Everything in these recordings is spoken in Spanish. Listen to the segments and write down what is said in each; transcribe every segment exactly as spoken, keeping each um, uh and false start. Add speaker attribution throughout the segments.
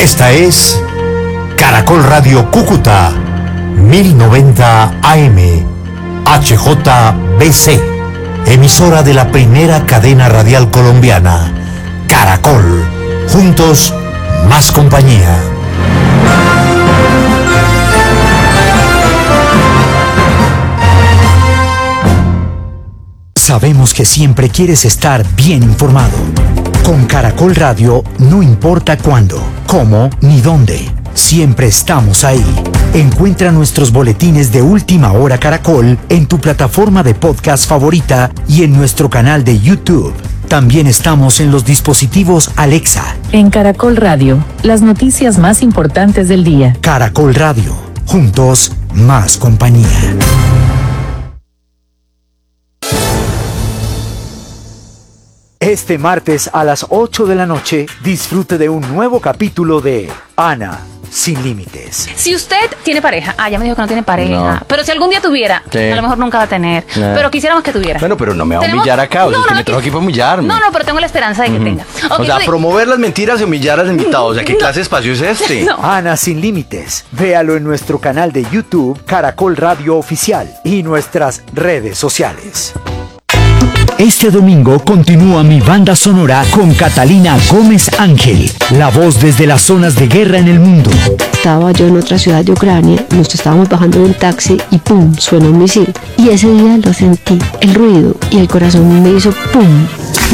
Speaker 1: Esta es Caracol Radio Cúcuta, mil noventa A M, H J B C, emisora de la primera cadena radial colombiana. Caracol, juntos, más compañía. Sabemos que siempre quieres estar bien informado. Con Caracol Radio, no importa cuándo, cómo ni dónde, siempre estamos ahí. Encuentra nuestros boletines de Última Hora Caracol en tu plataforma de podcast favorita y en nuestro canal de YouTube. También estamos en los dispositivos Alexa.
Speaker 2: En Caracol Radio, las noticias más importantes del día.
Speaker 1: Caracol Radio, juntos, más compañía. Este martes a las ocho de la noche, disfrute de un nuevo capítulo de Ana Sin Límites.
Speaker 3: Si usted tiene pareja, ah, ya me dijo que no tiene pareja,
Speaker 4: No.
Speaker 3: pero si algún día tuviera,
Speaker 4: Sí.
Speaker 3: a lo mejor nunca va a tener,
Speaker 4: No.
Speaker 3: pero quisiéramos que tuviera.
Speaker 4: Bueno, pero no me va a
Speaker 3: ¿Tenemos?
Speaker 4: humillar acá, o sea,
Speaker 3: No,
Speaker 4: es que
Speaker 3: no,
Speaker 4: me trajo
Speaker 3: aquí-
Speaker 4: aquí para humillarme.
Speaker 3: No, no, pero tengo la esperanza de que tenga. Ok,
Speaker 4: O sea,
Speaker 3: sí.
Speaker 4: promover las mentiras y humillar al invitado. O sea, ¿qué
Speaker 3: No.
Speaker 4: clase de espacio es este?
Speaker 3: No.
Speaker 1: Ana Sin Límites. Véalo en nuestro canal de YouTube, Caracol Radio Oficial, y nuestras redes sociales. Este domingo continúa mi banda sonora con Catalina Gómez Ángel, la voz desde las zonas de guerra en el mundo.
Speaker 5: Estaba yo en otra ciudad de Ucrania, nos estábamos bajando de un taxi y pum, suena un misil. Y ese día lo sentí, el ruido, y el corazón me hizo pum.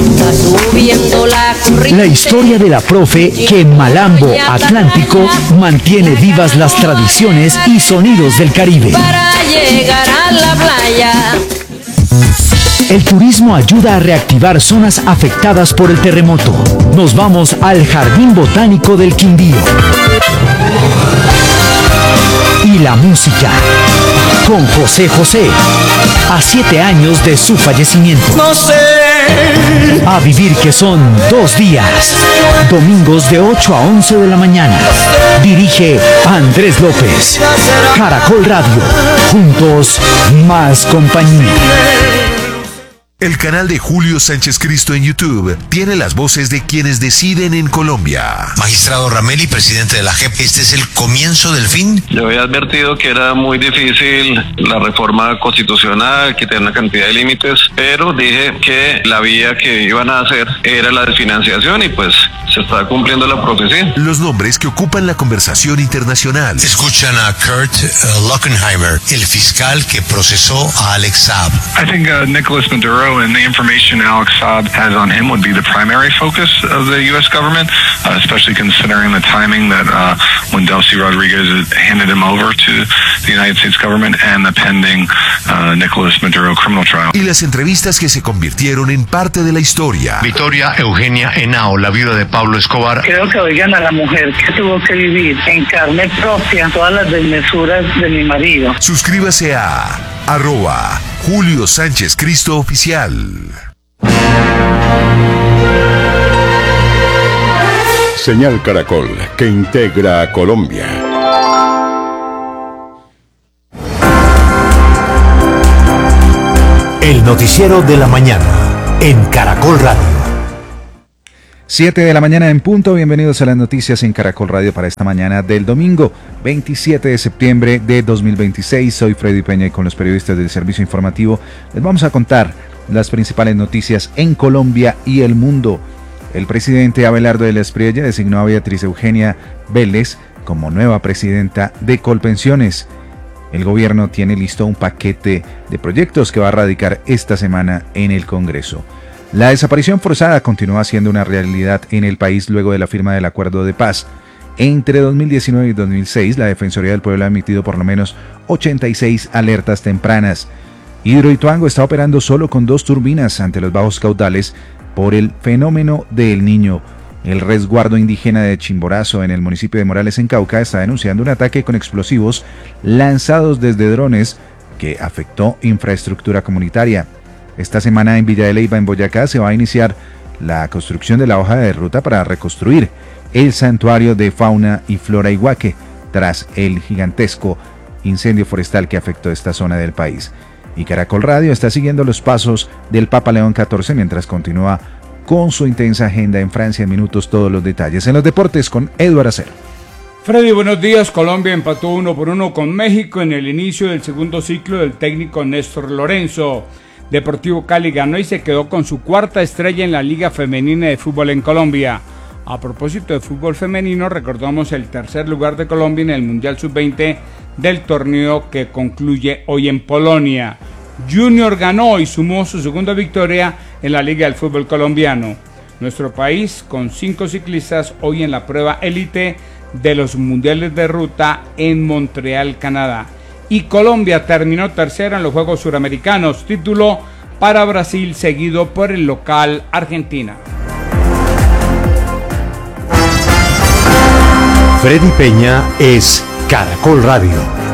Speaker 1: La historia de la profe que en Malambo Atlántico mantiene vivas las tradiciones y sonidos del Caribe.
Speaker 6: Para llegar a la playa.
Speaker 1: El turismo ayuda a reactivar zonas afectadas por el terremoto. Nos vamos al Jardín Botánico del Quindío. Y la música con José José, a siete años de su fallecimiento.
Speaker 6: No sé.
Speaker 1: A vivir que son dos días. Domingos de ocho a once de la mañana. Dirige Andrés López. Caracol Radio. Juntos, más compañía.
Speaker 7: El canal de Julio Sánchez Cristo en YouTube tiene las voces de quienes deciden en Colombia.
Speaker 8: Magistrado Rameli, presidente de la J E P, ¿este es el comienzo del fin?
Speaker 9: Yo había advertido que era muy difícil la reforma constitucional, que tenía una cantidad de límites, pero dije que la vía que iban a hacer era la desfinanciación y pues se está cumpliendo la profecía.
Speaker 7: Los nombres que ocupan la conversación internacional.
Speaker 8: Escuchan a Kurt uh, Lockenheimer, el fiscal que procesó a Alex Saab.
Speaker 10: I think uh, Nicholas Maduro and the information Alex Saab has on him would be the primary focus of the U S government, uh, especially considering the timing that uh, when Delcy Rodriguez handed him over to the United States government and the pending uh, Nicholas Maduro criminal trial.
Speaker 7: Y las entrevistas que se convirtieron en parte de la historia.
Speaker 8: Victoria Eugenia Henao, la viuda de Pablo Escobar.
Speaker 11: Creo que oigan a la mujer que tuvo que vivir en carne propia todas las desmesuras de mi marido.
Speaker 7: Suscríbase a arroba Julio Sánchez Cristo Oficial.
Speaker 12: Señal Caracol, que integra a Colombia.
Speaker 1: El noticiero de la mañana en Caracol Radio.
Speaker 13: siete de la mañana en punto, bienvenidos a las noticias en Caracol Radio para esta mañana del domingo veintisiete de septiembre de dos mil veintiséis. Soy Freddy Peña y con los periodistas del servicio informativo les vamos a contar las principales noticias en Colombia y el mundo. El presidente Abelardo de la Espriella designó a Beatriz Eugenia Vélez como nueva presidenta de Colpensiones. El gobierno tiene listo un paquete de proyectos que va a radicar esta semana en el Congreso. La desaparición forzada continúa siendo una realidad en el país luego de la firma del acuerdo de paz. Entre dos mil diecinueve y dos mil seis, la Defensoría del Pueblo ha emitido por lo menos ochenta y seis alertas tempranas. Hidroituango está operando solo con dos turbinas ante los bajos caudales por el fenómeno del Niño. El resguardo indígena de Chimborazo en el municipio de Morales, en Cauca, está denunciando un ataque con explosivos lanzados desde drones que afectó infraestructura comunitaria. Esta semana en Villa de Leyva, en Boyacá, se va a iniciar la construcción de la hoja de ruta para reconstruir el santuario de fauna y flora Iguaque, tras el gigantesco incendio forestal que afectó esta zona del país. Y Caracol Radio está siguiendo los pasos del Papa León catorce mientras continúa con su intensa agenda en Francia. En minutos todos los detalles. En los deportes con Eduardo Acero.
Speaker 14: Freddy, buenos días. Colombia empató uno por uno con México en el inicio del segundo ciclo del técnico Néstor Lorenzo. Deportivo Cali ganó y se quedó con su cuarta estrella en la Liga Femenina de Fútbol en Colombia. A propósito de fútbol femenino, recordamos el tercer lugar de Colombia en el Mundial sub veinte del torneo que concluye hoy en Polonia. Junior ganó y sumó su segunda victoria en la Liga del Fútbol Colombiano. Nuestro país con cinco ciclistas hoy en la prueba élite de los mundiales de ruta en Montreal, Canadá. Y Colombia terminó tercera en los Juegos Suramericanos, título para Brasil seguido por el local Argentina.
Speaker 1: Freddy Peña es Caracol Radio.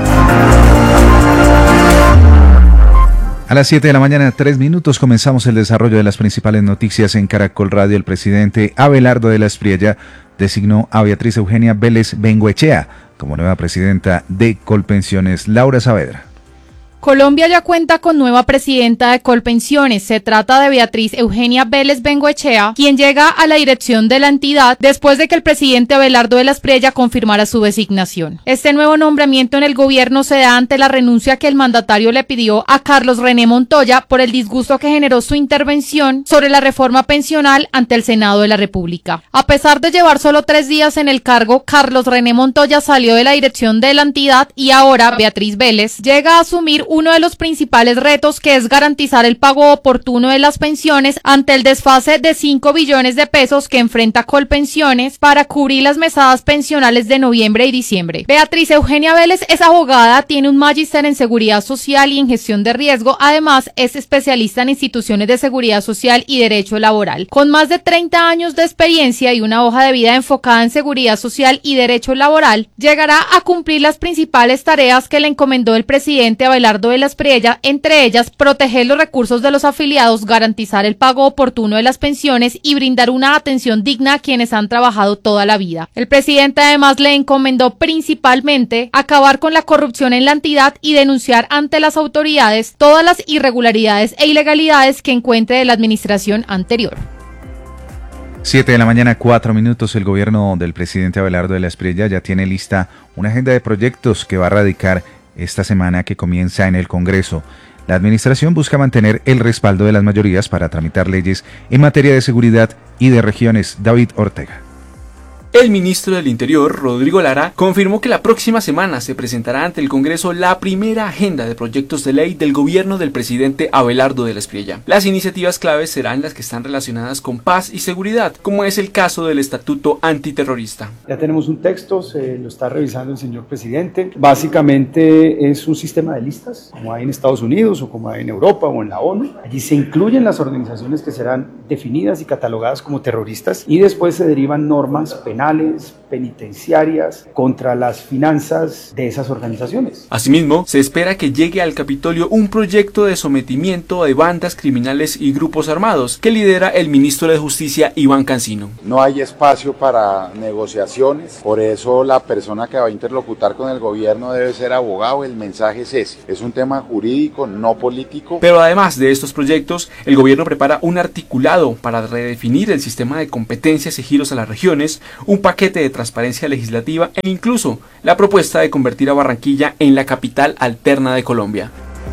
Speaker 13: A las siete de la mañana, tres minutos, comenzamos el desarrollo de las principales noticias en Caracol Radio. El presidente Abelardo de la Espriella designó a Beatriz Eugenia Vélez Bengoechea como nueva presidenta de Colpensiones. Laura Saavedra.
Speaker 15: Colombia ya cuenta con nueva presidenta de Colpensiones. Se trata de Beatriz Eugenia Vélez Bengoechea, quien llega a la dirección de la entidad después de que el presidente Abelardo de la Espriella confirmara su designación. Este nuevo nombramiento en el gobierno se da ante la renuncia que el mandatario le pidió a Carlos René Montoya por el disgusto que generó su intervención sobre la reforma pensional ante el Senado de la República. A pesar de llevar solo tres días en el cargo, Carlos René Montoya salió de la dirección de la entidad y ahora Beatriz Vélez llega a asumir uno de los principales retos, que es garantizar el pago oportuno de las pensiones ante el desfase de cinco billones de pesos que enfrenta Colpensiones para cubrir las mesadas pensionales de noviembre y diciembre. Beatriz Eugenia Vélez es abogada, tiene un magíster en seguridad social y en gestión de riesgo, además es especialista en instituciones de seguridad social y derecho laboral. Con más de treinta años de experiencia y una hoja de vida enfocada en seguridad social y derecho laboral, llegará a cumplir las principales tareas que le encomendó el presidente Abelardo de la Espriella, entre ellas proteger los recursos de los afiliados, garantizar el pago oportuno de las pensiones y brindar una atención digna a quienes han trabajado toda la vida. El presidente además le encomendó principalmente acabar con la corrupción en la entidad y denunciar ante las autoridades todas las irregularidades e ilegalidades que encuentre de la administración anterior.
Speaker 13: siete de la mañana, cuatro minutos. El gobierno del presidente Abelardo de la Espriella ya tiene lista una agenda de proyectos que va a radicar esta semana que comienza en el Congreso. La administración busca mantener el respaldo de las mayorías para tramitar leyes en materia de seguridad y de regiones. David Ortega.
Speaker 16: El ministro del Interior, Rodrigo Lara, confirmó que la próxima semana se presentará ante el Congreso la primera agenda de proyectos de ley del gobierno del presidente Abelardo de la Espriella. Las iniciativas claves serán las que están relacionadas con paz y seguridad, como es el caso del Estatuto Antiterrorista.
Speaker 17: Ya tenemos un texto, se lo está revisando el señor presidente. Básicamente es un sistema de listas, como hay en Estados Unidos o como hay en Europa o en la ONU. Allí se incluyen las organizaciones que serán definidas y catalogadas como terroristas y después se derivan normas penales, penitenciarias contra las finanzas de esas organizaciones.
Speaker 16: Asimismo, se espera que llegue al Capitolio un proyecto de sometimiento de bandas criminales y grupos armados que lidera el ministro de Justicia, Iván Cancino.
Speaker 18: No hay espacio para negociaciones, por eso la persona que va a interlocutar con el gobierno debe ser abogado. El mensaje es ese, es un tema jurídico, no político.
Speaker 16: Pero además de estos proyectos, el gobierno prepara un articulado para redefinir el sistema de competencias y giros a las regiones, un paquete de transparencia legislativa e incluso la propuesta de convertir a Barranquilla en la capital alterna de Colombia.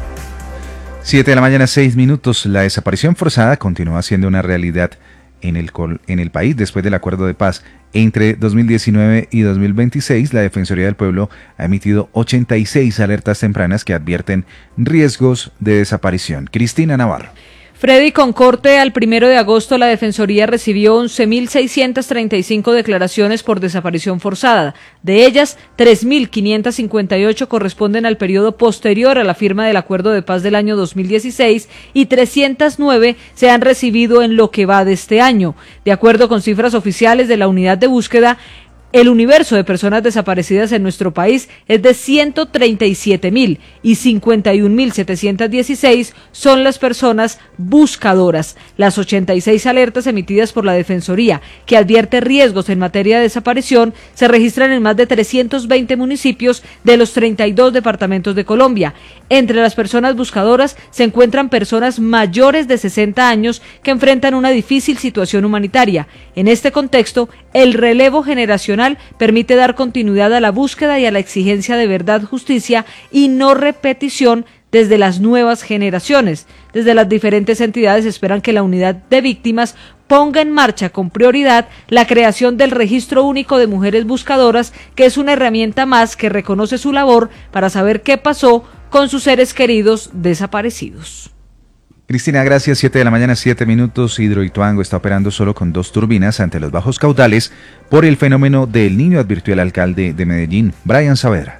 Speaker 13: siete de la mañana, seis minutos. La desaparición forzada continúa siendo una realidad en el, en el país. Después del acuerdo de paz entre dos mil diecinueve y dos mil veintiséis, la Defensoría del Pueblo ha emitido ochenta y seis alertas tempranas que advierten riesgos de desaparición. Cristina Navarro.
Speaker 19: Freddy, con corte al primero de agosto, la Defensoría recibió once mil seiscientas treinta y cinco declaraciones por desaparición forzada. De ellas, tres mil quinientas cincuenta y ocho corresponden al periodo posterior a la firma del Acuerdo de Paz del año dos mil dieciséis y trescientas nueve se han recibido en lo que va de este año. De acuerdo con cifras oficiales de la Unidad de Búsqueda, el universo de personas desaparecidas en nuestro país es de ciento treinta y siete mil y cincuenta y un mil setecientos dieciséis son las personas buscadoras. Las ochenta y seis alertas emitidas por la Defensoría, que advierte riesgos en materia de desaparición, se registran en más de trescientos veinte municipios de los treinta y dos departamentos de Colombia. Entre las personas buscadoras se encuentran personas mayores de sesenta años que enfrentan una difícil situación humanitaria. En este contexto, el relevo generacional Nacional permite dar continuidad a la búsqueda y a la exigencia de verdad, justicia y no repetición desde las nuevas generaciones. Desde las diferentes entidades esperan que la unidad de víctimas ponga en marcha con prioridad la creación del Registro Único de Mujeres Buscadoras, que es una herramienta más que reconoce su labor para saber qué pasó con sus seres queridos desaparecidos.
Speaker 13: Cristina, gracias. siete de la mañana, siete minutos. Hidroituango está operando solo con dos turbinas ante los bajos caudales por el fenómeno del Niño, advirtió el alcalde de Medellín, Brian Saavedra.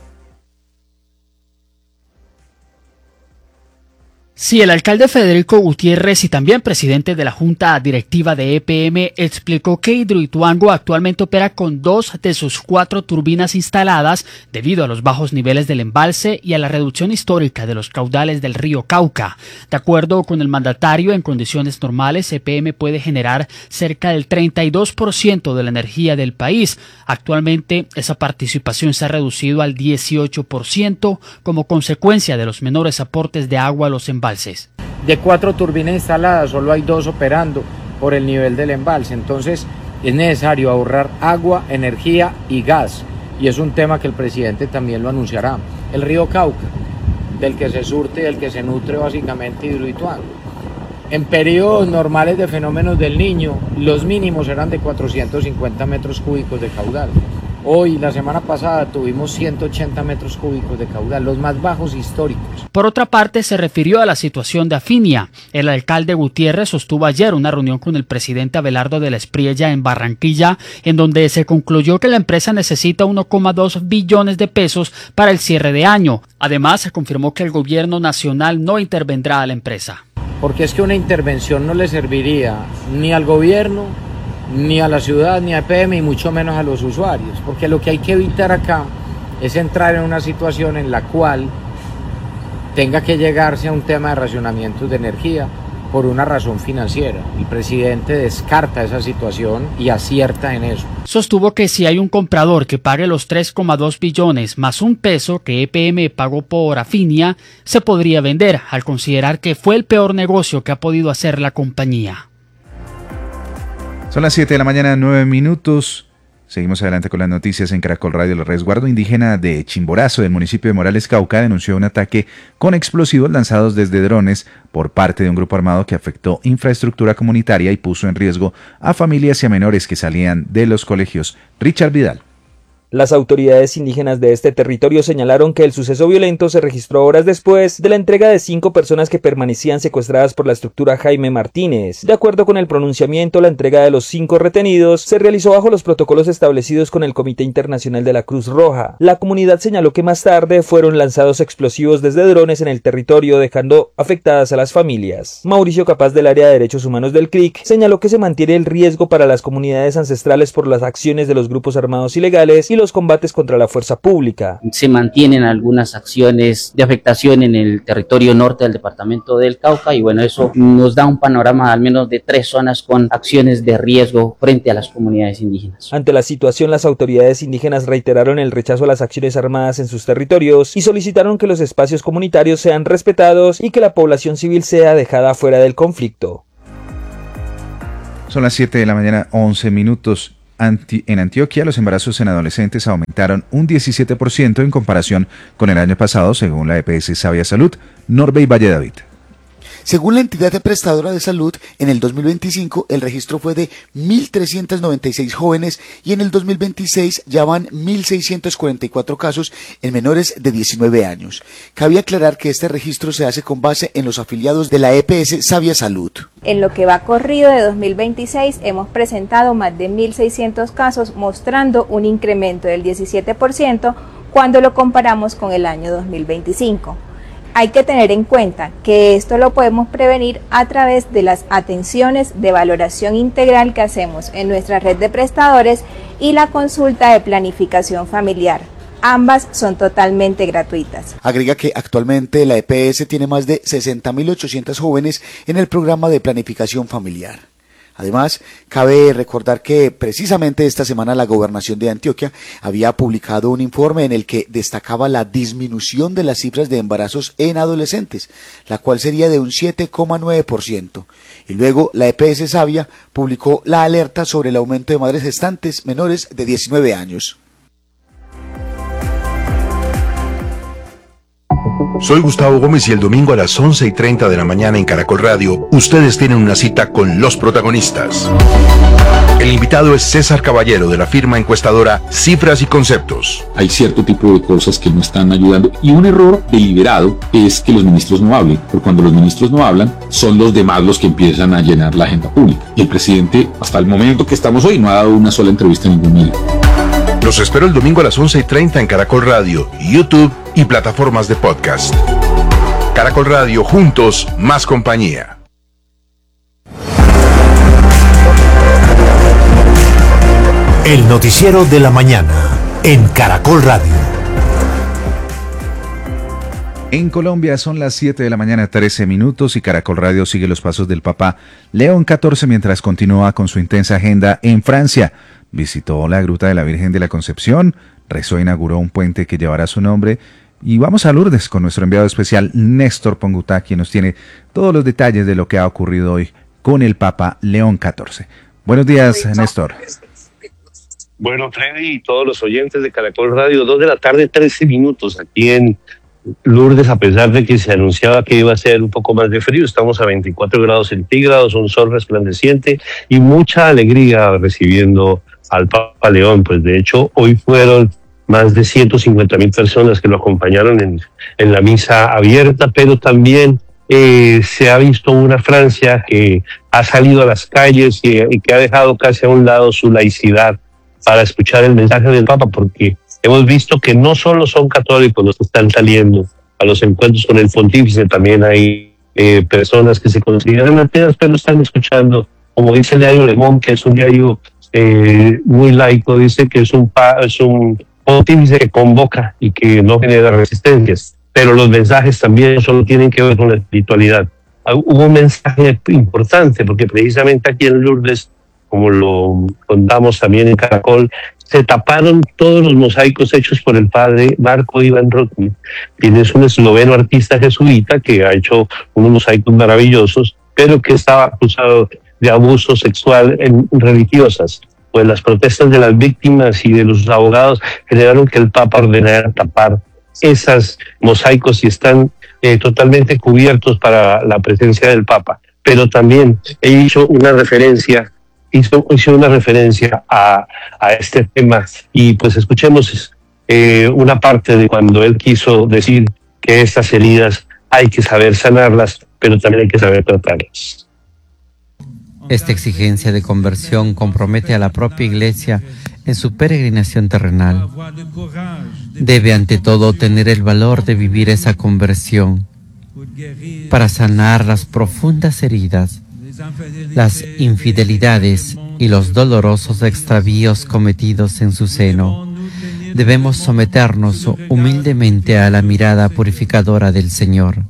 Speaker 20: Sí, el alcalde Federico Gutiérrez y también presidente de la Junta Directiva de E P M explicó que Hidroituango actualmente opera con dos de sus cuatro turbinas instaladas debido a los bajos niveles del embalse y a la reducción histórica de los caudales del río Cauca. De acuerdo con el mandatario, en condiciones normales, E P M puede generar cerca del treinta y dos por ciento de la energía del país. Actualmente, esa participación se ha reducido al dieciocho por ciento como consecuencia de los menores aportes de agua a los embalses.
Speaker 21: De cuatro turbinas instaladas, solo hay dos operando por el nivel del embalse, entonces es necesario ahorrar agua, energía y gas, y es un tema que el presidente también lo anunciará. El río Cauca, del que se surte y del que se nutre básicamente Hidroituango. En periodos normales de fenómenos del Niño, los mínimos eran de cuatrocientos cincuenta metros cúbicos de caudal. Hoy, la semana pasada, tuvimos ciento ochenta metros cúbicos de caudal, los más bajos históricos.
Speaker 20: Por otra parte, se refirió a la situación de Afinia. El alcalde Gutiérrez sostuvo ayer una reunión con el presidente Abelardo de la Espriella en Barranquilla, en donde se concluyó que la empresa necesita uno coma dos billones de pesos para el cierre de año. Además, se confirmó que el gobierno nacional no intervendrá a la empresa.
Speaker 21: Porque es que una intervención no le serviría ni al gobierno, ni a la ciudad, ni a E P M, y mucho menos a los usuarios, porque lo que hay que evitar acá es entrar en una situación en la cual tenga que llegarse a un tema de racionamiento de energía por una razón financiera. El presidente descarta esa situación y acierta en eso.
Speaker 20: Sostuvo que si hay un comprador que pague los tres coma dos billones más un peso que E P M pagó por Afinia, se podría vender, al considerar que fue el peor negocio que ha podido hacer la compañía.
Speaker 13: Son las siete de la mañana, nueve minutos. Seguimos adelante con las noticias en Caracol Radio. El resguardo indígena de Chimborazo, del municipio de Morales, Cauca, denunció un ataque con explosivos lanzados desde drones por parte de un grupo armado que afectó infraestructura comunitaria y puso en riesgo a familias y a menores que salían de los colegios. Richard Vidal.
Speaker 22: Las autoridades indígenas de este territorio señalaron que el suceso violento se registró horas después de la entrega de cinco personas que permanecían secuestradas por la estructura Jaime Martínez. De acuerdo con el pronunciamiento, la entrega de los cinco retenidos se realizó bajo los protocolos establecidos con el Comité Internacional de la Cruz Roja. La comunidad señaló que más tarde fueron lanzados explosivos desde drones en el territorio, dejando afectadas a las familias. Mauricio Capaz, del área de Derechos Humanos del C R I C, señaló que se mantiene el riesgo para las comunidades ancestrales por las acciones de los grupos armados ilegales y los combates contra la fuerza pública.
Speaker 23: Se mantienen algunas acciones de afectación en el territorio norte del departamento del Cauca y bueno, eso nos da un panorama al menos de tres zonas con acciones de riesgo frente a las comunidades indígenas.
Speaker 22: Ante la situación, las autoridades indígenas reiteraron el rechazo a las acciones armadas en sus territorios y solicitaron que los espacios comunitarios sean respetados y que la población civil sea dejada fuera del conflicto.
Speaker 13: Son las siete de la mañana, once minutos. Anti- en Antioquia, los embarazos en adolescentes aumentaron un diecisiete por ciento en comparación con el año pasado, según la E P S Sabia Salud. Norbey Valle David.
Speaker 24: Según la entidad prestadora de salud, en el dos mil veinticinco el registro fue de mil trescientos noventa y seis jóvenes y en el dos mil veintiséis ya van mil seiscientos cuarenta y cuatro casos en menores de diecinueve años. Cabe aclarar que este registro se hace con base en los afiliados de la E P S Sabia Salud.
Speaker 25: En lo que va corrido de dos mil veintiséis hemos presentado más de mil seiscientos casos, mostrando un incremento del diecisiete por ciento cuando lo comparamos con el año dos mil veinticinco. Hay que tener en cuenta que esto lo podemos prevenir a través de las atenciones de valoración integral que hacemos en nuestra red de prestadores y la consulta de planificación familiar. Ambas son totalmente gratuitas.
Speaker 24: Agrega que actualmente la E P S tiene más de sesenta mil ochocientos jóvenes en el programa de planificación familiar. Además, cabe recordar que precisamente esta semana la Gobernación de Antioquia había publicado un informe en el que destacaba la disminución de las cifras de embarazos en adolescentes, la cual sería de un siete coma nueve por ciento. Y luego la E P S Sabia publicó la alerta sobre el aumento de madres gestantes menores de diecinueve años.
Speaker 7: Soy Gustavo Gómez y el domingo a las once y treinta de la mañana en Caracol Radio, ustedes tienen una cita con los protagonistas. El invitado es César Caballero, de la firma encuestadora Cifras y Conceptos.
Speaker 2: Hay cierto tipo de cosas que no están ayudando, y un error deliberado es que los ministros no hablen, porque cuando los ministros no hablan, son los demás los que empiezan a llenar la agenda pública. Y el presidente, hasta el momento que estamos hoy, no ha dado una sola entrevista a ningún medio.
Speaker 7: Los espero el domingo a las once y treinta en Caracol Radio, YouTube y plataformas de podcast. Caracol Radio, juntos, más compañía.
Speaker 1: El noticiero de la mañana en Caracol Radio.
Speaker 13: En Colombia son las siete de la mañana, trece minutos, y Caracol Radio sigue los pasos del Papa León catorce mientras continúa con su intensa agenda en Francia. Visitó la Gruta de la Virgen de la Concepción, rezó e inauguró un puente que llevará su nombre. Y vamos a Lourdes con nuestro enviado especial Néstor Pongutá, quien nos tiene todos los detalles de lo que ha ocurrido hoy con el Papa León catorce. Buenos días, Néstor.
Speaker 3: Bueno, Freddy y todos los oyentes de Caracol Radio, dos de la tarde, trece minutos aquí en Lourdes, a pesar de que se anunciaba que iba a ser un poco más de frío. Estamos a veinticuatro grados centígrados, un sol resplandeciente y mucha alegría recibiendo al Papa León. Pues de hecho, hoy fueron más de ciento cincuenta mil personas que lo acompañaron en, en la misa abierta, pero también eh, se ha visto una Francia que ha salido a las calles y, y que ha dejado casi a un lado su laicidad para escuchar el mensaje del Papa, porque hemos visto que no solo son católicos los que están saliendo a los encuentros con el pontífice, también hay eh, personas que se consideran ateas, pero están escuchando, como dice el diario Le Monde, que es un diario eh, muy laico, dice que es un, pa, es un pontífice que convoca y que no genera resistencias, pero los mensajes también solo tienen que ver con la espiritualidad. Hubo un mensaje importante, porque precisamente aquí en Lourdes, como lo contamos también en Caracol, se taparon todos los mosaicos hechos por el padre Marco Ivan Rotmi, quien es un esloveno artista jesuita que ha hecho unos mosaicos maravillosos, pero que estaba acusado de abuso sexual en religiosas. Pues las protestas de las víctimas y de los abogados generaron que el Papa ordenara tapar esos mosaicos y están eh, totalmente cubiertos para la presencia del Papa. Pero también he hecho una referencia Hizo, hizo una referencia a, a este tema, y pues escuchemos eh, una parte de cuando él quiso decir que estas heridas hay que saber sanarlas, pero también hay que saber tratarlas.
Speaker 4: Esta exigencia de conversión compromete a la propia Iglesia en su peregrinación terrenal. Debe ante todo tener el valor de vivir esa conversión para sanar las profundas heridas, las infidelidades y los dolorosos extravíos cometidos en su seno. Debemos someternos humildemente a la mirada purificadora del Señor.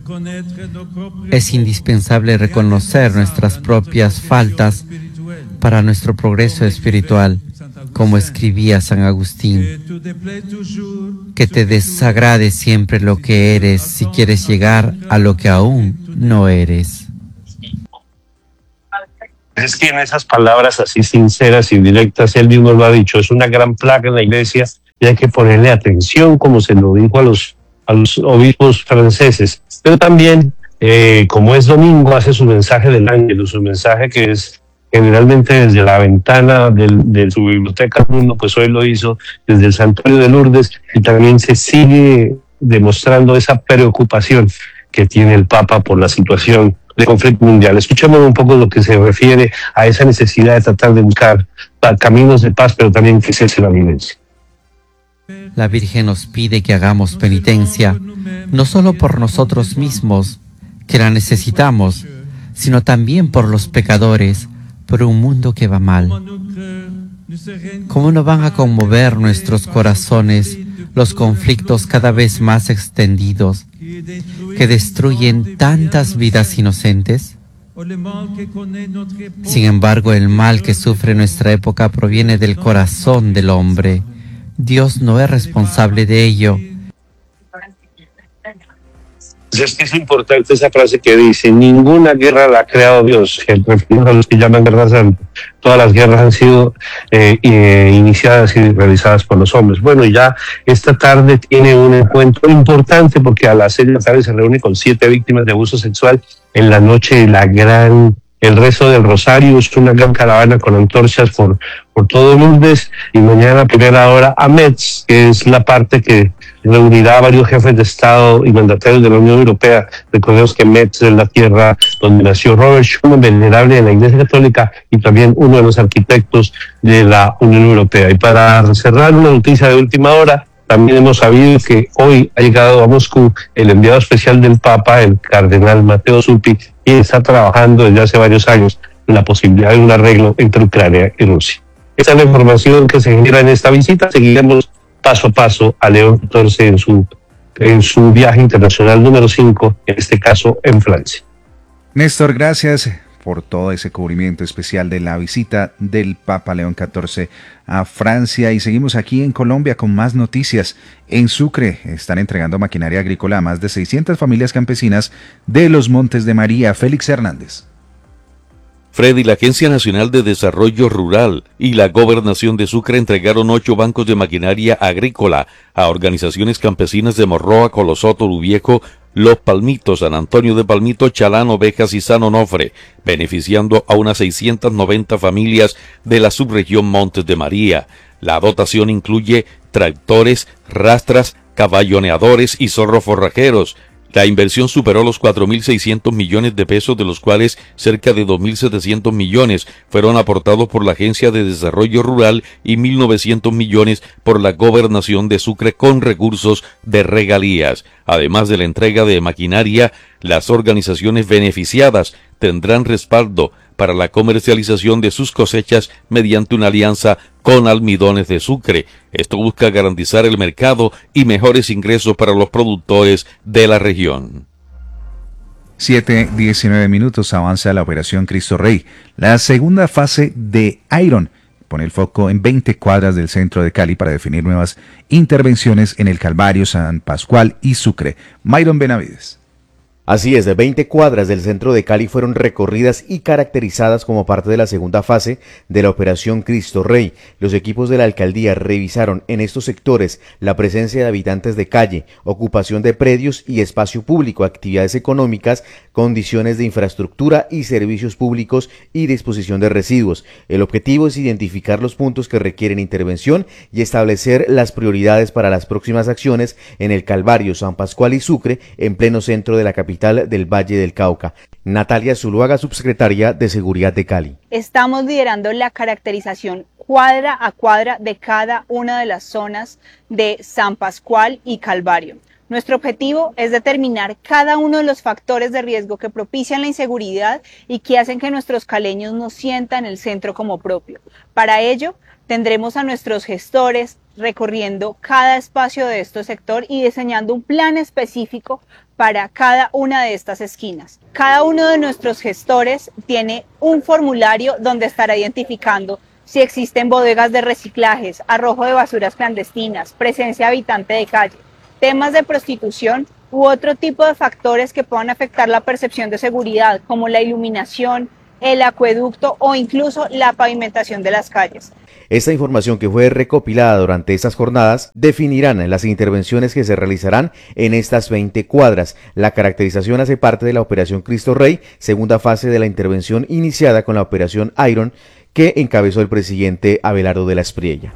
Speaker 4: Es indispensable reconocer nuestras propias faltas para nuestro progreso espiritual, como escribía San Agustín. Que te desagrade siempre lo que eres si quieres llegar a lo que aún no eres.
Speaker 3: Es que en esas palabras así sinceras y directas, él mismo lo ha dicho, es una gran plaga en la Iglesia y hay que ponerle atención, como se lo dijo a los, a los obispos franceses. Pero también, eh, como es domingo, hace su mensaje del ángel, su mensaje que es generalmente desde la ventana del, de su biblioteca Mundo, pues hoy lo hizo desde el Santuario de Lourdes, y también se sigue demostrando esa preocupación que tiene el Papa por la situación de conflicto mundial. Escuchemos un poco lo que se refiere a esa necesidad de tratar de buscar caminos de paz, pero también que cese la violencia.
Speaker 4: La Virgen nos pide que hagamos penitencia, no solo por nosotros mismos, que la necesitamos, sino también por los pecadores, por un mundo que va mal. ¿Cómo no van a conmover nuestros corazones los conflictos cada vez más extendidos que destruyen tantas vidas inocentes? Sin embargo, el mal que sufre nuestra época proviene del corazón del hombre. Dios no es responsable de ello.
Speaker 3: Es que es importante esa frase que dice: ninguna guerra la ha creado Dios. El refiriendo a los que llaman guerra santa. Todas las guerras han sido eh, eh, iniciadas y realizadas por los hombres. Bueno, ya esta tarde tiene un encuentro importante porque a las seis de la tarde se reúne con siete víctimas de abuso sexual en la noche de la gran, el rezo del Rosario. Es una gran caravana con antorchas por, por todo Lourdes, y mañana a primera hora a Metz, que es la parte que reunirá a varios jefes de Estado y mandatarios de la Unión Europea. Recordemos que Metz es la tierra donde nació Robert Schuman, venerable de la Iglesia Católica y también uno de los arquitectos de la Unión Europea. Y para cerrar, una noticia de última hora: también hemos sabido que hoy ha llegado a Moscú el enviado especial del Papa, el cardenal Matteo Zuppi, y está trabajando desde hace varios años en la posibilidad de un arreglo entre Ucrania y Rusia. Esa es la información que se genera en esta visita. Seguiremos paso a paso a León catorce en su, en su viaje internacional número cinco, en este caso en Francia.
Speaker 13: Néstor, gracias por todo ese cubrimiento especial de la visita del Papa León catorce a Francia. Y seguimos aquí en Colombia con más noticias. En Sucre están entregando maquinaria agrícola a más de seiscientas familias campesinas de los Montes de María. Félix Hernández.
Speaker 5: Freddy, la Agencia Nacional de Desarrollo Rural y la Gobernación de Sucre entregaron ocho bancos de maquinaria agrícola a organizaciones campesinas de Morroa, Colosoto, Luviejo, Los Palmitos, San Antonio de Palmito, Chalán, Ovejas y San Onofre, beneficiando a unas seiscientas noventa familias de la subregión Montes de María. La dotación incluye tractores, rastras, caballoneadores y zorros forrajeros. La inversión superó los cuatro mil seiscientos millones de pesos, de los cuales cerca de dos mil setecientos millones fueron aportados por la Agencia de Desarrollo Rural y mil novecientos millones por la Gobernación de Sucre con recursos de regalías. Además de la entrega de maquinaria, las organizaciones beneficiadas tendrán respaldo para la comercialización de sus cosechas mediante una alianza con Almidones de Sucre. Esto busca garantizar el mercado y mejores ingresos para los productores de la región.
Speaker 13: siete diecinueve minutos, avanza la operación Cristo Rey. La segunda fase de Iron pone el foco en veinte cuadras del centro de Cali para definir nuevas intervenciones en el Calvario, San Pascual y Sucre. Myron Benavides.
Speaker 6: Así es, de veinte cuadras del centro de Cali fueron recorridas y caracterizadas como parte de la segunda fase de la operación Cristo Rey. Los equipos de la alcaldía revisaron en estos sectores la presencia de habitantes de calle, ocupación de predios y espacio público, actividades económicas, condiciones de infraestructura y servicios públicos y disposición de residuos. El objetivo es identificar los puntos que requieren intervención y establecer las prioridades para las próximas acciones en el Calvario, San Pascual y Sucre, en pleno centro de la capital del Valle del Cauca. Natalia Zuluaga, subsecretaria de Seguridad de Cali.
Speaker 8: Estamos liderando la caracterización cuadra a cuadra de cada una de las zonas de San Pascual y Calvario. Nuestro objetivo es determinar cada uno de los factores de riesgo que propician la inseguridad y que hacen que nuestros caleños no sientan el centro como propio. Para ello, tendremos a nuestros gestores recorriendo cada espacio de este sector y diseñando un plan específico para cada una de estas esquinas. Cada uno de nuestros gestores tiene un formulario donde estará identificando si existen bodegas de reciclajes, arrojo de basuras clandestinas, presencia habitante de calle, temas de prostitución u otro tipo de factores que puedan afectar la percepción de seguridad, como la iluminación, el acueducto o incluso la pavimentación de las calles.
Speaker 6: Esta información, que fue recopilada durante estas jornadas, definirán las intervenciones que se realizarán en estas veinte cuadras. La caracterización hace parte de la operación Cristo Rey, segunda fase de la intervención iniciada con la operación Iron, que encabezó el presidente Abelardo de la Espriella.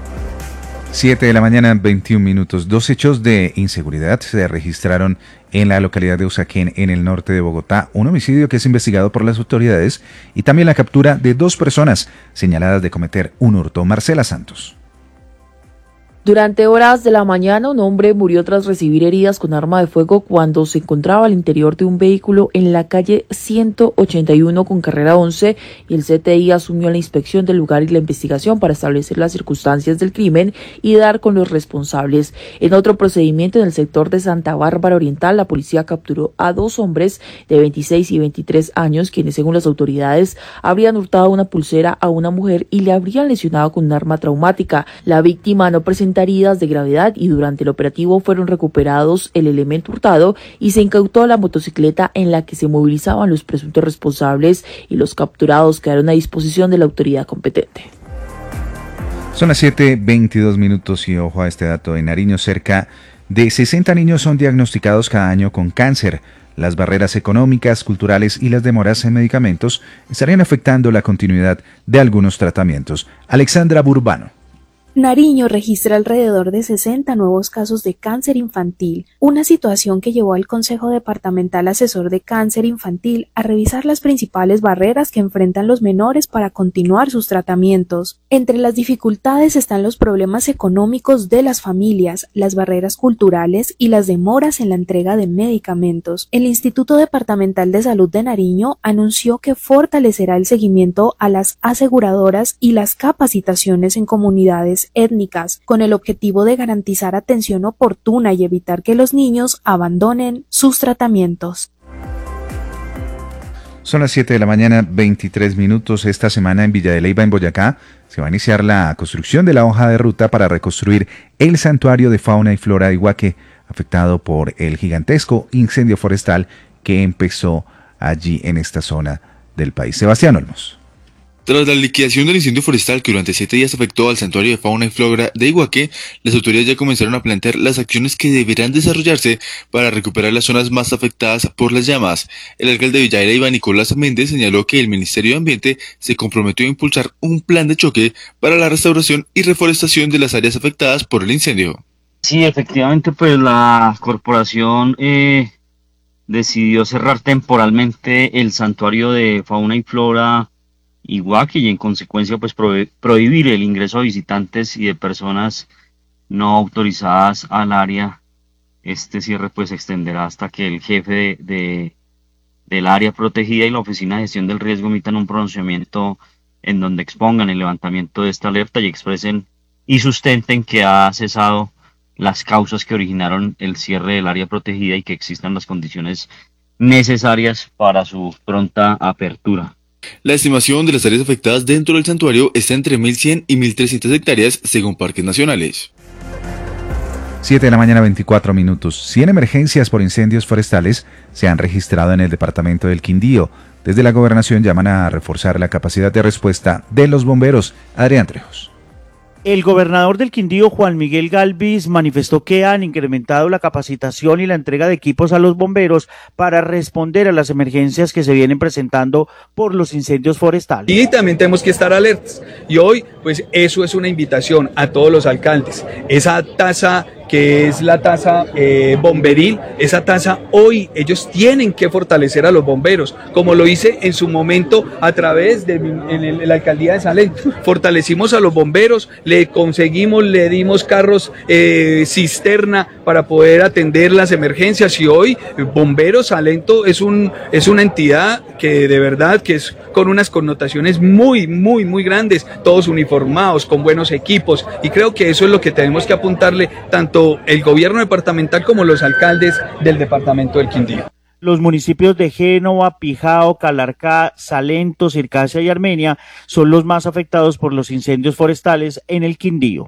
Speaker 13: siete de la mañana, veintiún minutos. Dos hechos de inseguridad se registraron en la localidad de Usaquén, en el norte de Bogotá. Un homicidio que es investigado por las autoridades y también la captura de dos personas señaladas de cometer un hurto. Marcela Santos.
Speaker 9: Durante horas de la mañana, un hombre murió tras recibir heridas con arma de fuego cuando se encontraba al interior de un vehículo en la calle ciento ochenta y uno con carrera once, y el C T I asumió la inspección del lugar y la investigación para establecer las circunstancias del crimen y dar con los responsables. En otro procedimiento en el sector de Santa Bárbara Oriental, la policía capturó a dos hombres de veintiséis y veintitrés años, quienes según las autoridades habrían hurtado una pulsera a una mujer y le habrían lesionado con un arma traumática. La víctima no presentó heridas de gravedad y durante el operativo fueron recuperados el elemento hurtado y se incautó la motocicleta en la que se movilizaban los presuntos responsables, y los capturados quedaron a disposición de la autoridad competente.
Speaker 13: Son las siete veintidós minutos y ojo a este dato. En Nariño, cerca de sesenta niños son diagnosticados cada año con cáncer. Las barreras económicas, culturales y las demoras en medicamentos estarían afectando la continuidad de algunos tratamientos. Alexandra Burbano.
Speaker 10: Nariño registra alrededor de sesenta nuevos casos de cáncer infantil, una situación que llevó al Consejo Departamental Asesor de Cáncer Infantil a revisar las principales barreras que enfrentan los menores para continuar sus tratamientos. Entre las dificultades están los problemas económicos de las familias, las barreras culturales y las demoras en la entrega de medicamentos. El Instituto Departamental de Salud de Nariño anunció que fortalecerá el seguimiento a las aseguradoras y las capacitaciones en comunidades étnicas, con el objetivo de garantizar atención oportuna y evitar que los niños abandonen sus tratamientos.
Speaker 13: Son las siete de la mañana, veintitrés minutos. Esta semana en Villa de Leyva, en Boyacá, se va a iniciar la construcción de la hoja de ruta para reconstruir el santuario de fauna y flora de Iguaque, afectado por el gigantesco incendio forestal que empezó allí en esta zona del país. Sebastián Olmos.
Speaker 11: Tras la liquidación del incendio forestal que durante siete días afectó al santuario de fauna y flora de Iguaque, las autoridades ya comenzaron a plantear las acciones que deberán desarrollarse para recuperar las zonas más afectadas por las llamas. El alcalde de Villa de Leyva, Nicolás Méndez, señaló que el Ministerio de Ambiente se comprometió a impulsar un plan de choque para la restauración y reforestación de las áreas afectadas por el incendio.
Speaker 12: Sí, efectivamente, pues la corporación eh, decidió cerrar temporalmente el santuario de fauna y flora Iguaque y en consecuencia pues pro- prohibir el ingreso de visitantes y de personas no autorizadas al área. Este cierre pues se extenderá hasta que el jefe de, de, del área protegida y la Oficina de Gestión del Riesgo emitan un pronunciamiento en donde expongan el levantamiento de esta alerta y expresen y sustenten que ha cesado las causas que originaron el cierre del área protegida y que existan las condiciones necesarias para su pronta apertura.
Speaker 11: La estimación de las áreas afectadas dentro del santuario está entre mil cien y mil trescientas hectáreas según parques nacionales.
Speaker 13: siete de la mañana, veinticuatro minutos. cien emergencias por incendios forestales se han registrado en el departamento del Quindío. Desde la gobernación llaman a reforzar la capacidad de respuesta de los bomberos. Adrián Trejos.
Speaker 14: El gobernador del Quindío, Juan Miguel Galvis, manifestó que han incrementado la capacitación y la entrega de equipos a los bomberos para responder a las emergencias que se vienen presentando por los incendios forestales.
Speaker 26: Y también tenemos que estar alertas. Y hoy, pues eso es una invitación a todos los alcaldes. Esa tasa que es la tasa eh, bomberil, esa tasa hoy ellos tienen que fortalecer a los bomberos, como lo hice en su momento a través de en el, en la alcaldía de Salento. Fortalecimos a los bomberos, le conseguimos, le dimos carros eh, cisterna para poder atender las emergencias y hoy Bomberos Salento es, un, es una entidad que de verdad que es con unas connotaciones muy, muy, muy grandes, todos uniformados, con buenos equipos y creo que eso es lo que tenemos que apuntarle tanto el gobierno departamental como los alcaldes del departamento del Quindío.
Speaker 14: Los municipios de Génova, Pijao, Calarcá, Salento, Circasia y Armenia son los más afectados por los incendios forestales en el Quindío.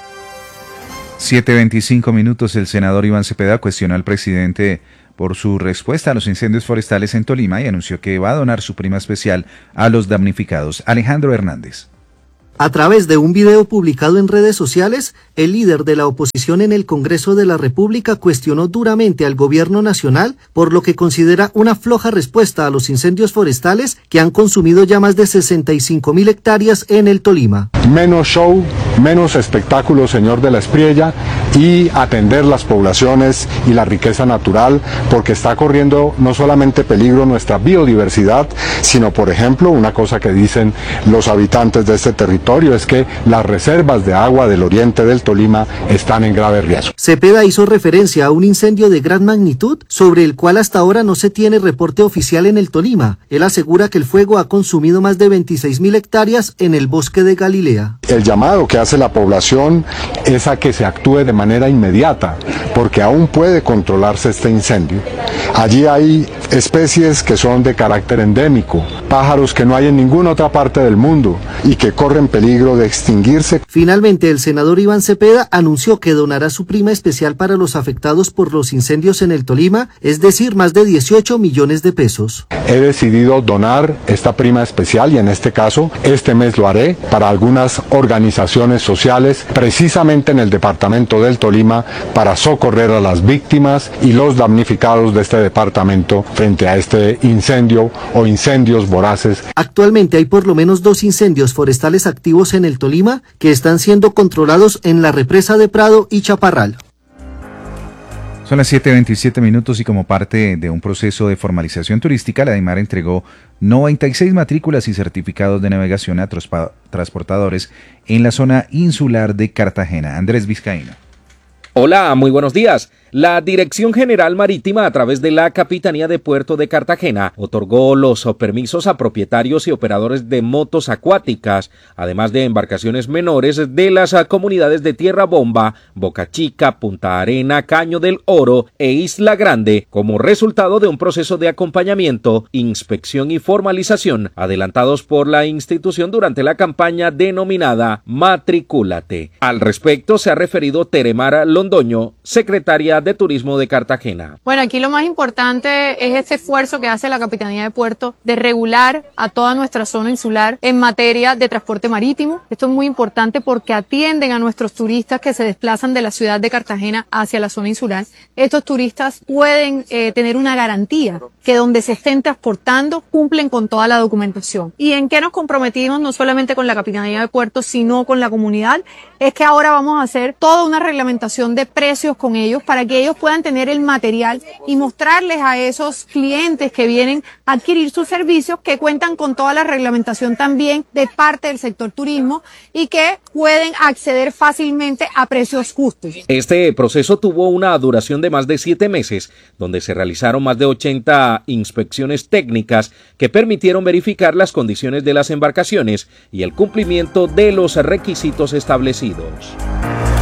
Speaker 13: siete veinticinco minutos. El senador Iván Cepeda cuestionó al presidente por su respuesta a los incendios forestales en Tolima y anunció que va a donar su prima especial a los damnificados. Alejandro Hernández.
Speaker 27: A través de un video publicado en redes sociales, el líder de la oposición en el Congreso de la República cuestionó duramente al gobierno nacional por lo que considera una floja respuesta a los incendios forestales que han consumido ya más de sesenta y cinco mil hectáreas en el Tolima.
Speaker 15: menos show, menos espectáculo, señor de la Espriella, y atender las poblaciones y la riqueza natural, porque está corriendo no solamente peligro nuestra biodiversidad, sino, por ejemplo, una cosa que dicen los habitantes de este territorio es que las reservas de agua del oriente del Tolima están en grave riesgo.
Speaker 27: Cepeda hizo referencia a un incendio de gran magnitud sobre el cual hasta ahora no se tiene reporte oficial en el Tolima. Él asegura que el fuego ha consumido más de veintiséis mil hectáreas en el bosque de Galilea.
Speaker 15: El llamado que hace la población es a que se actúe de manera inmediata, porque aún puede controlarse este incendio. Allí hay especies que son de carácter endémico, pájaros que no hay en ninguna otra parte del mundo y que corren peligro de extinguirse.
Speaker 27: Finalmente, el senador Iván Cepeda anunció que donará su prima especial para los afectados por los incendios en el Tolima, es decir, más de dieciocho millones de pesos.
Speaker 15: He decidido donar esta prima especial y en este caso, este mes lo haré para algunas organizaciones sociales, precisamente en el departamento del Tolima, para socorrer a las víctimas y los damnificados de este departamento frente a este incendio o incendios voraces.
Speaker 27: Actualmente hay por lo menos dos incendios forestales activos en el Tolima que están siendo controlados en la represa de Prado y Chaparral.
Speaker 13: Son las siete veintisiete minutos y como parte de un proceso de formalización turística, la DIMAR entregó noventa y seis matrículas y certificados de navegación a transportadores en la zona insular de Cartagena. Andrés Vizcaíno.
Speaker 16: Hola, muy buenos días. La Dirección General Marítima, a través de la Capitanía de Puerto de Cartagena, otorgó los permisos a propietarios y operadores de motos acuáticas, además de embarcaciones menores de las comunidades de Tierra Bomba, Boca Chica, Punta Arena, Caño del Oro e Isla Grande, como resultado de un proceso de acompañamiento, inspección y formalización adelantados por la institución durante la campaña denominada Matricúlate. Al respecto se ha referido Teremara Londoño, secretaria de Turismo de Cartagena.
Speaker 17: Bueno, aquí lo más importante es este esfuerzo que hace la Capitanía de Puerto de regular a toda nuestra zona insular en materia de transporte marítimo. Esto es muy importante porque atienden a nuestros turistas que se desplazan de la ciudad de Cartagena hacia la zona insular. Estos turistas pueden eh, tener una garantía que donde se estén transportando cumplen con toda la documentación. ¿Y en qué nos comprometimos? No solamente con la Capitanía de Puerto, sino con la comunidad. Es que ahora vamos a hacer toda una reglamentación de precios con ellos para que ellos puedan tener el material y mostrarles a esos clientes que vienen a adquirir sus servicios que cuentan con toda la reglamentación también de parte del sector turismo y que pueden acceder fácilmente a precios justos.
Speaker 16: Este proceso tuvo una duración de más de siete meses, donde se realizaron más de ochenta inspecciones técnicas que permitieron verificar las condiciones de las embarcaciones y el cumplimiento de los requisitos establecidos.